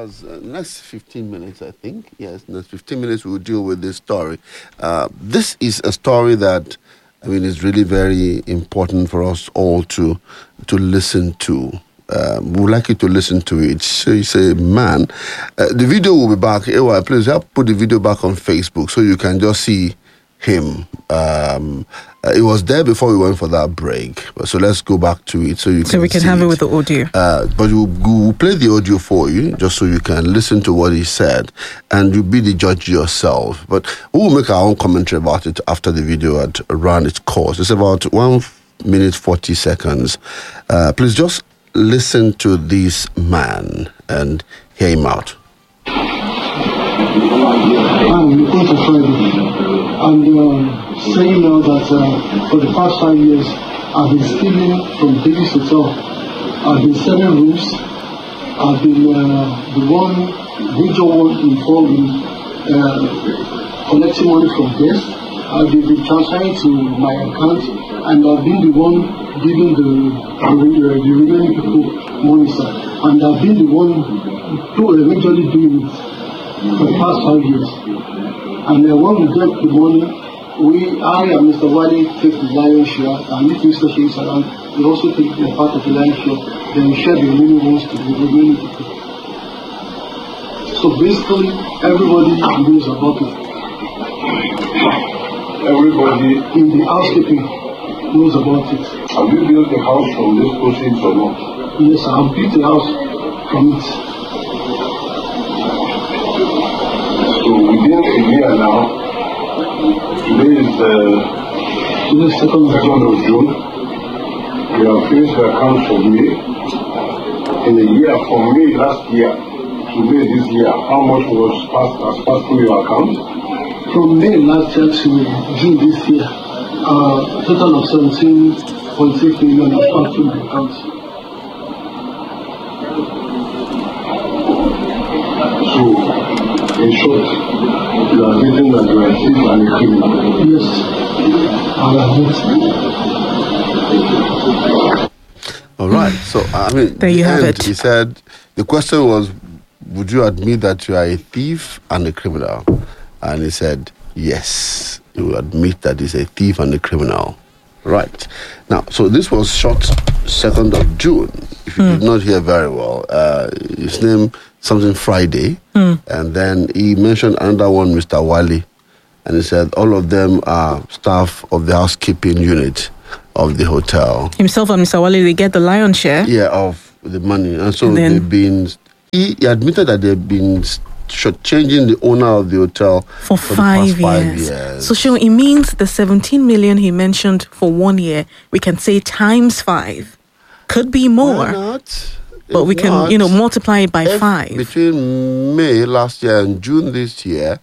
as next 15 minutes, I think. Yes, next 15 minutes we'll deal with this story. This is a story that, is really very important for us all to listen to. We would like you to listen to it. So you say, man, the video will be back. Ewa, please help put the video back on Facebook so you can just see him. It was there before we went for that break. So let's go back to it so we can have it with the audio. But we'll play the audio for you just so you can listen to what he said and you be the judge yourself. But we'll make our own commentary about it after the video had run its course. It's about 1 minute 40 seconds. Please just listen to this man and hear him out. And saying now that for the past 5 years I've been stealing from Davis Hotel. I've been selling rooms. I've been the major one involved in collecting money from guests. I've been transferring to my account, and I've been the one giving the remaining people money, sir. And I've been the one who eventually doing it for the past 5 years. And when we get the money, I and Mr. Wale take the lion's share, and if Mr. Shea is around, we also take a part of the lion's share, then we share the remaining ones to the remaining people. So basically, everybody knows about it. Everybody in the housekeeping knows about it. Have you built a house from this proceeds or not? Yes, I have built a house from it. So within a year now, today is the 2nd of June. We have finished the accounts for May. In a year, from May last year to May this year, how much has passed through your account? From May last year to June this year, a total of 17.6 million has passed through the account. So, in short, you are admitting that you are a thief and a criminal. Yes, I admit. All right. So, there you have it. He said, the question was, would you admit that you are a thief and a criminal? And he said, yes, he will admit that he's a thief and a criminal. Right. Now, so this was shot 2nd of June. If you did not hear very well, his name, something Friday. And then he mentioned another one, Mr. Wale. And he said all of them are staff of the housekeeping unit of the hotel. Himself and Mr. Wale, they get the lion's share? Yeah, of the money. And so he admitted that they've been changing the owner of the hotel for the past 5 years. So, Sean, it means the 17 million he mentioned for 1 year, we can say times 5. Could be more. Why not? But we can, multiply it by 5. Between May last year and June this year,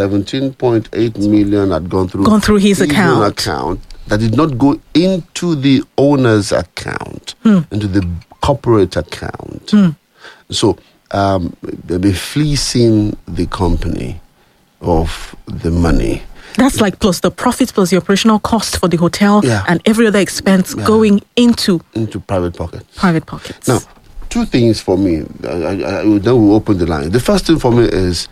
17.8 million had gone through his account. That did not go into the owner's account, into the corporate account. So, they'll be fleecing the company of the money. That's like plus the profits plus the operational cost for the hotel and every other expense going into private pockets. Private pockets. Now, 2 things for me. Then we'll open the line. The first thing for me is,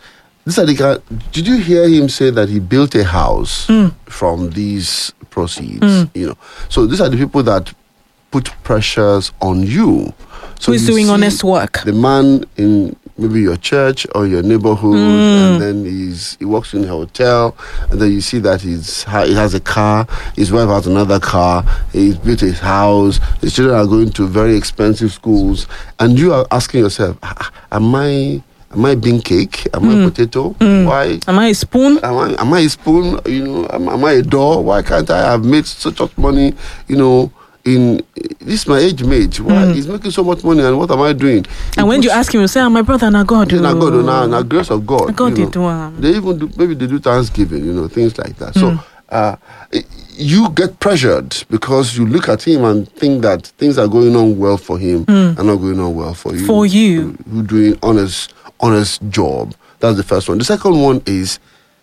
did you hear him say that he built a house from these proceeds? So these are the people that put pressures on you. So who's doing honest work? The man in maybe your church or your neighborhood, and then he works in a hotel, and then you see that he has a car, his wife has another car, he's built his house, his children are going to very expensive schools, and you are asking yourself, am I bean cake? Am I potato? Why? Am I a spoon? Am I a spoon? Am I a door? Why can't I have made such money? In this my age mate, why he's making so much money, and what am I doing? And when you ask him, you say, my brother, na God. Na God, na grace of God. God did do. They even maybe they do Thanksgiving, things like that. So you get pressured because you look at him and think that things are going on well for him and not going on well for you. For you. Who doing honest job. That's the first one. The second one is,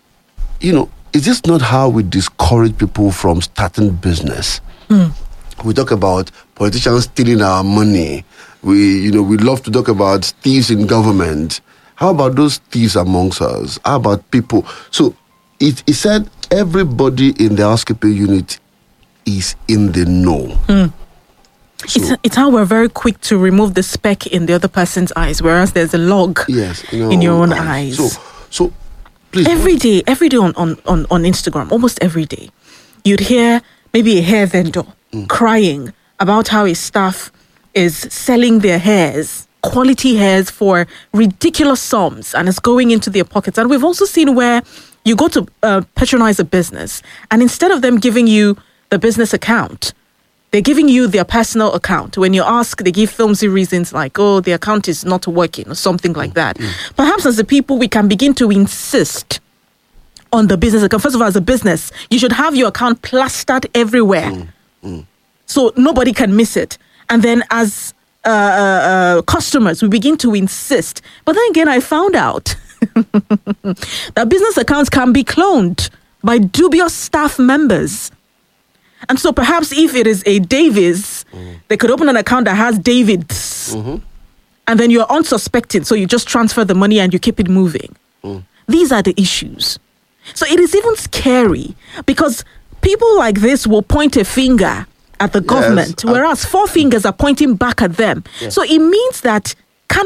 is this not how we discourage people from starting business? We talk about politicians stealing our money. we love to talk about thieves in government. How about those thieves amongst us? How about people? So it said everybody in the housekeeping unit is in the know. So, it's how we're very quick to remove the speck in the other person's eyes, whereas there's a log in your own eyes. So please. Every day on Instagram, almost every day, you'd hear maybe a hair vendor crying about how his staff is selling their hairs, quality hairs, for ridiculous sums, and it's going into their pockets. And we've also seen where you go to patronize a business, and instead of them giving you the business account, they're giving you their personal account. When you ask, they give flimsy reasons like, oh, the account is not working or something like that. Perhaps as a people, we can begin to insist on the business account. First of all, as a business, you should have your account plastered everywhere so nobody can miss it. And then as customers, we begin to insist. But then again, I found out that business accounts can be cloned by dubious staff members. And so perhaps if it is a Davis, they could open an account that has Davids. And then you're unsuspecting. So you just transfer the money and you keep it moving. These are the issues. So it is even scary because people like this will point a finger at the government, whereas four fingers are pointing back at them. So it means that can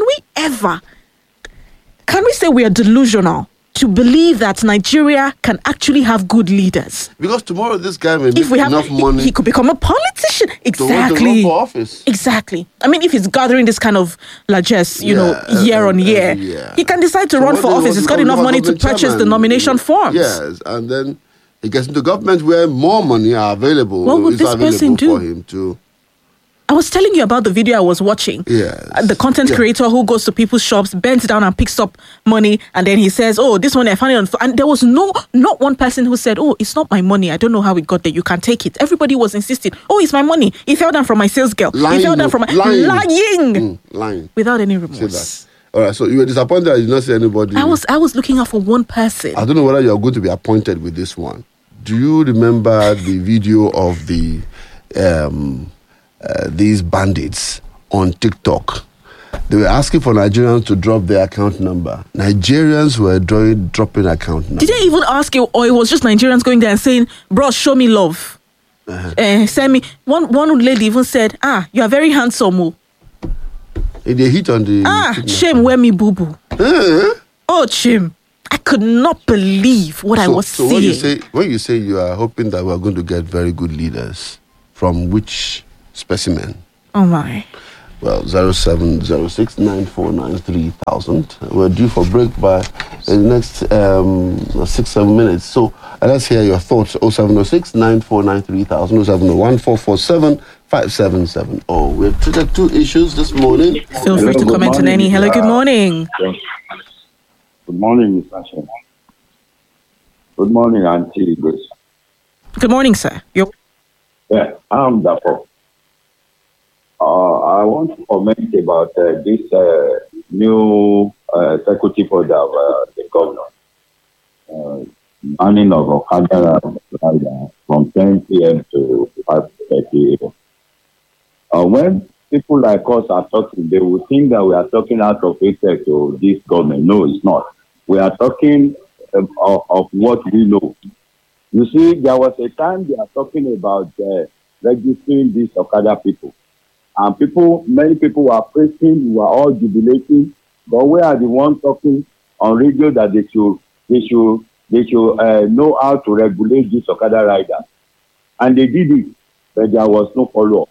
we say we are delusional to believe that Nigeria can actually have good leaders? Because tomorrow this guy may make enough money. He could become a politician. Exactly. To run for office. Exactly. I mean, if he's gathering this kind of largesse, year on year, he can decide to run for office. He's got enough money to purchase the nomination forms. Yes, and then he gets into government where more money are available. What would this person do? For him to... I was telling you about the video I was watching. Yes. The content creator who goes to people's shops, bends down and picks up money, and then he says, oh, this money I found it on... And there was not one person who said, oh, it's not my money. I don't know how it got there. You can't take it. Everybody was insisting, oh, it's my money. It fell down from my sales girl. Lying. It fell down from my... Lying. Lying. Without any remorse. All right, so you were disappointed that you did not see anybody. I was looking out for one person. I don't know whether you are going to be appointed with this one. Do you remember the video of these bandits on TikTok? They were asking for Nigerians to drop their account number. Nigerians were dropping account number. Did they even ask you, or it was just Nigerians going there and saying, bro, show me love? Send me. One lady even said, you are very handsome. They hit on the... shame, wear me boo-boo. Oh, shame. I could not believe what I was seeing. When you say you are hoping that we are going to get very good leaders, from which specimen? Oh my. Well, 07069493,000. We're due for break by the next 6-7 minutes. So let's hear your thoughts. 07069493,000, 0714475770. We've treated two issues this morning. Feel free to comment on any. Hello, good morning. Good morning, Mr. Chairman. Good morning, Auntie Grace. Good morning, sir. I'm Dapo. I want to comment about this new executive order of the governor. Banning of Okada from 10 p.m. to 5:30 a.m. When people like us are talking, they will think that we are talking out of hatred to this government. No, it's not. We are talking of what we know. You see, there was a time they are talking about registering these Okada people. And many people were praising, were all jubilating, but we are the ones talking on radio that they should know how to regulate these Okada riders. And they did it, but there was no follow-up.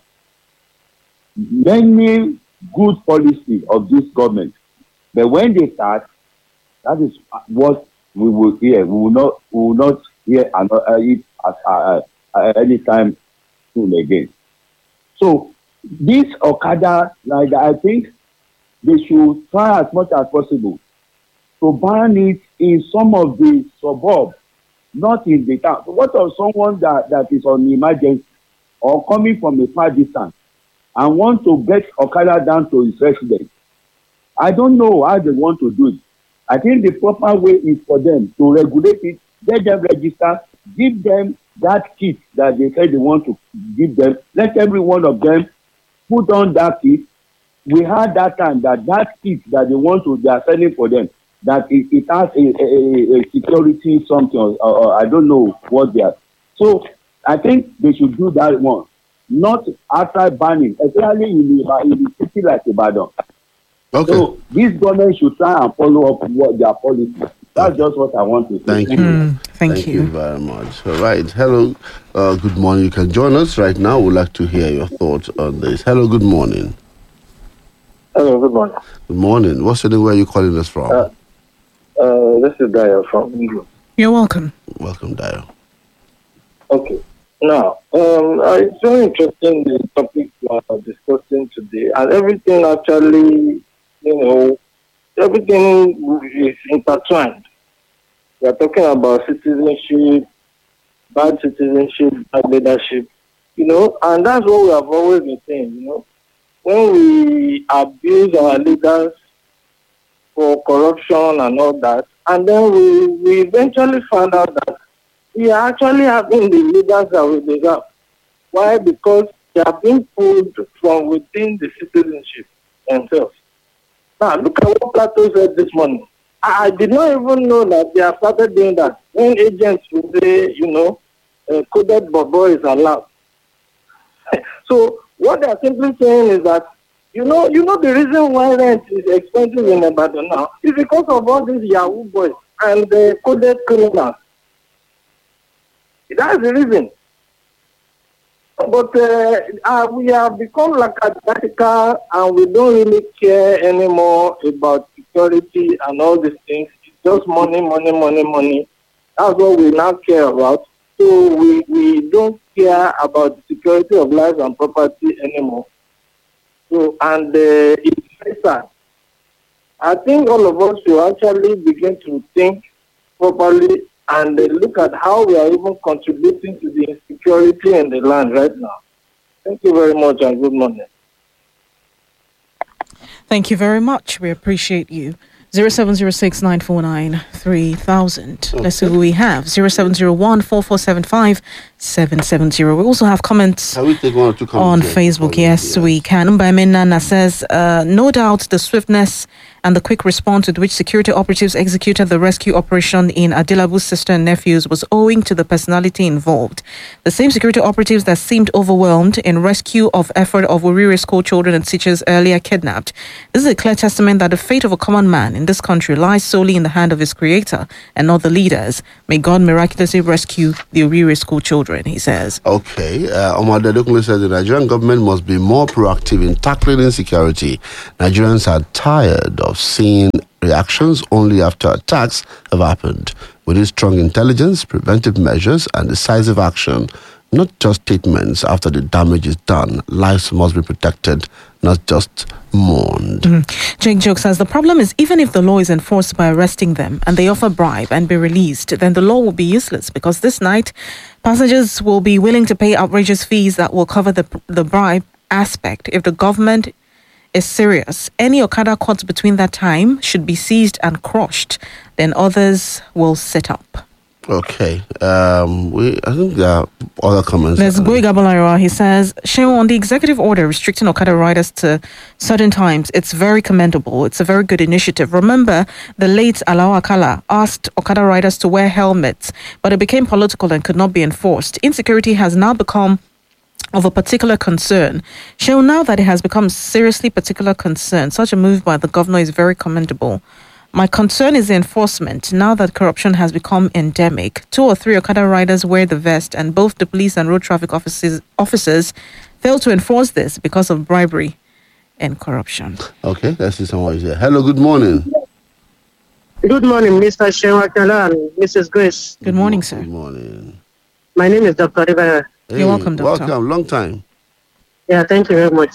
Many good policy of this government, but when they start, that is what we will hear. We will not hear it any time soon again. So this Okada, I think they should try as much as possible to ban it in some of the suburbs, not in the town. So what of someone that is on emergency or coming from a far distance and want to get Okada down to his residence? I don't know how they want to do it. I think the proper way is for them to regulate it, let them register, give them that kit that they say they want to give them. Let every one of them put on that kit we had that time that kit that they are selling for them, that it has a security something or I don't know what they are. So I think they should do that one, not after banning, especially in the city like Ibadan. Okay. So this government should try and follow up what their policy. That's just what I want to say. Thank you. Thank you. very much. All right. Hello. Good morning. You can join us right now. We'd like to hear your thoughts on this. Hello. Good morning. Hello, good morning. Good morning. What's the name? Where are you calling us from? This is Daya from England. You're welcome. Welcome, Dio. Okay. Now, it's very interesting the topic we are discussing today, and everything actually, everything is intertwined. We are talking about citizenship, bad citizenship, bad leadership, and that's what we have always been saying, When we abuse our leaders for corruption and all that, and then we eventually found out that we are actually having the leaders that we deserve. Why? Because they are being pulled from within the citizenship themselves. Now, look at what Plato said this morning. I did not even know that they have started doing that. When agents will say, coded bobo is allowed. So, what they are simply saying is that, the reason why rent is expensive in Ibadan now is because of all these Yahoo boys and the coded criminals. That's the reason. But we have become like a vertical and we don't really care anymore about security and all these things. It's just money, money, money, money. That's what we now care about. So we don't care about the security of life and property anymore. So, and it's very sad. I think all of us should actually begin to think properly and look at how we are even contributing to the insecurity in the land right now. Thank you very much and good morning. Thank you very much. We appreciate you. 0706-949-3000. Let's see who we have. 0701-4475-770. We also have comments Can we take one or two comments on Facebook. Yes, we can. Mbaime Nana says, no doubt the swiftness and the quick response with which security operatives executed the rescue operation in Adilabu's sister and nephews was owing to the personality involved. The same security operatives that seemed overwhelmed in rescue of effort of Uriri school children and teachers earlier kidnapped. This is a clear testament that the fate of a common man in this country lies solely in the hand of his creator and not the leaders. May God miraculously rescue the Uriri school children, he says. Okay. Omar Dedokule says the Nigerian government must be more proactive in tackling insecurity. Nigerians are tired of seeing reactions only after attacks have happened. We need strong intelligence, preventive measures, and decisive action, not just statements after the damage is done. Lives must be protected, not just mourned. Jake Joke says the problem is even if the law is enforced by arresting them and they offer bribe and be released, then the law will be useless because this night passengers will be willing to pay outrageous fees that will cover the bribe aspect. If the government is serious, any Okada caught between that time should be seized and crushed. Then others will sit up. Okay. I think there are other comments. There's Gui Gabalariwa. He says, Shehu, on the executive order restricting Okada riders to certain times, it's very commendable. It's a very good initiative. Remember, the late Alao Akala asked Okada riders to wear helmets, but it became political and could not be enforced. Insecurity has now become of a particular concern. Shehu, now that it has become seriously particular concern, such a move by the governor is very commendable. My concern is the enforcement. Now that corruption has become endemic, 2 or 3 Okada riders wear the vest and both the police and road traffic officers fail to enforce this because of bribery and corruption. Okay, let's see someone here. Hello, good morning. Good morning, Mr. Shewakala and Mrs. Grace. Good morning, sir. Good morning. My name is Dr. Rivera. Hey, You're welcome, Doctor. Welcome, long time. Yeah, thank you very much.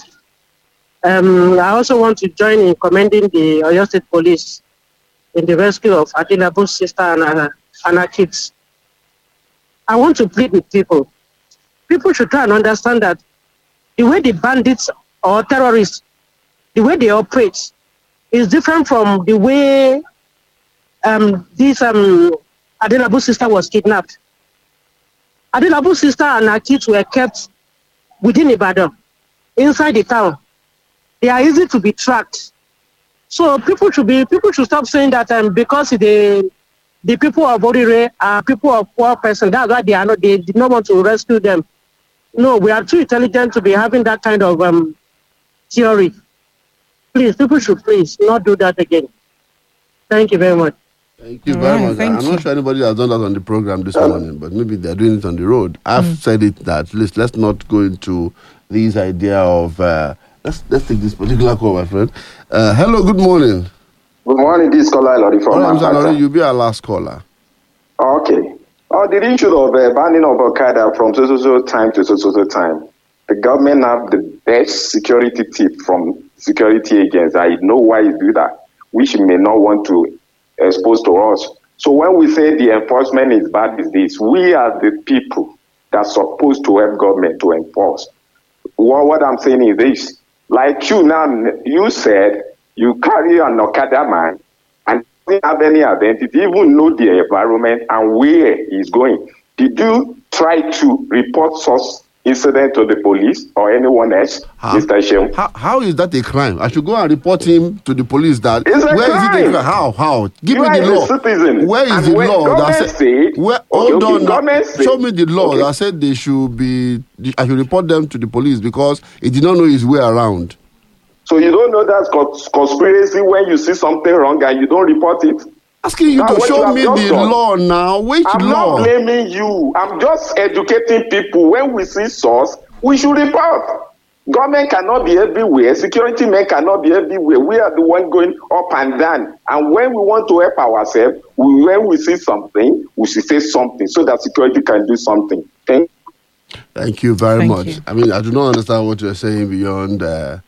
I also want to join in commending the Oyo State Police in the rescue of Adilabu's sister and her kids. I want to plead with people. People should try and understand that the way the bandits or terrorists, the way they operate is different from the way this Adilabu's sister was kidnapped. Adilabu's sister and her kids were kept within Ibadan, inside the town. They are easy to be tracked. So people should stop saying that because the people of Orire are people of poor person, that's why they did not want to rescue them. No, we are too intelligent to be having that kind of theory. Please, people should please not do that again. Thank you very much. Thank you very much. I'm not sure anybody has done that on the program this morning, but maybe they're doing it on the road. I've said it that let's not go into this idea of let's take this particular call, my friend. Hello, good morning. Good morning, this is Kola Ilori from Manchester. You'll be our last caller. Okay. The issue of banning of Al-Qaeda from so time to so time. The government have the best security tip from security agents. I know why you do that, which may not want to expose to us. So when we say the enforcement is bad, is this: we are the people that are supposed to help government to enforce. What I'm saying is this: like you now, you said you carry an Okada man and don't have any identity, even know the environment and where he's going. Did you try to report such incident to the police or anyone else, Mr. Shem? How is that a crime? I should go and report him to the police. That it's a where crime. Is it? How? Give you me the law. Citizen. Where is and the when law that said? Hold on. Show me the law that said they should be. I should report them to the police because he did not know his way around. So you don't know that's conspiracy when you see something wrong and you don't report it? Asking you to show me the law now. Which law? I'm not blaming you. I'm just educating people. When we see source, we should report. Government cannot be everywhere. Security men cannot be everywhere. We are the one going up and down. And when we want to help ourselves, when we see something, we should say something so that security can do something. Thank you very much. I mean, I do not understand what you're saying beyond,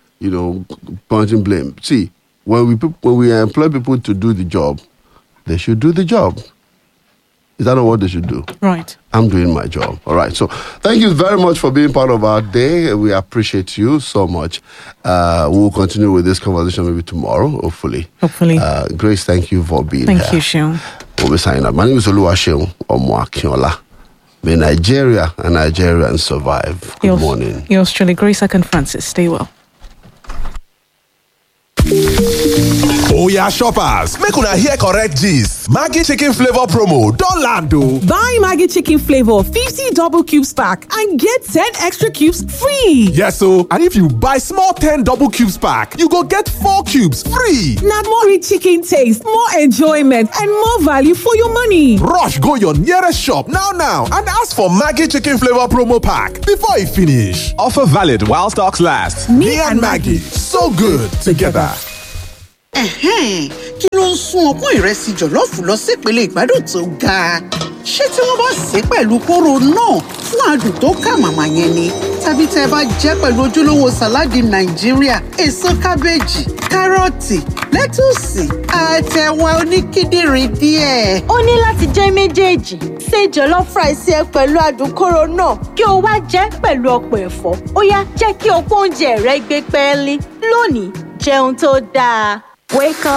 pointing blame. See, when we employ people to do the job, they should do the job. Is that not what they should do? Right. I'm doing my job. All right. So thank you very much for being part of our day. We appreciate you so much. We'll continue with this conversation maybe tomorrow, hopefully. Grace, thank you for being here. Thank you, Seun. We'll be signing up. My name is Oluwaseun Omoakinola. May Nigeria and Nigerians survive. Good morning. Yours truly, Grace Akan Francis. Stay well. Oya shoppers, make una hear correct gist. Maggi chicken flavor promo don land o. Buy Maggi chicken flavor 50 double cubes pack and get 10 extra cubes free. Yes o, and if you buy small 10 double cubes pack, you go get 4 cubes free. Na more rich chicken taste, more enjoyment and more value for your money. Rush go your nearest shop now and ask for Maggi chicken flavor promo pack before e finish. Offer valid while stocks last. Me and Maggi, so good together. Kí ló ń sún ọpọ́n ìrẹsì jọ̀lọ́ọ̀fù lọ sípele ìgbádùn tó ga? Ṣé tí wọ́n bá sè é pẹ̀lú kóró náà fún adùn tó kà màmá yẹn ni? Tàbí tẹ́ ẹ bá jẹ́ pẹ̀lú ojúlówó sàláàdì Nàìjíríà, èso kábéèjì, kárọ̀tì, lẹ́tùsì, àtẹ̀wà oníkíndìnrín díẹ̀. Ó ní láti jẹ́ méjèèjì. Ṣé jollof rice ẹ pẹ̀lú adùn kóró náà kí o wá jẹ́ pẹ̀lú ọ̀pọ̀ ẹ̀fọ́? Ó yá, jẹ́ kí ọ̀pọ̀ oúnjẹ rẹ gbé pẹ́ẹ́lí. Lónìí, jẹun tó dáa. Wake up.